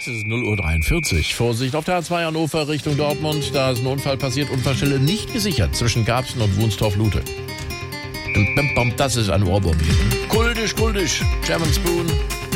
Zeit, es ist 0:43 Uhr. Vorsicht auf der A2 Hannover Richtung Dortmund. Da ist ein Unfall passiert, Unfallstelle nicht gesichert zwischen Garbsen und Wunstorf-Lute. Das ist ein Ohrwurm hier. Kultisch, German Spoon.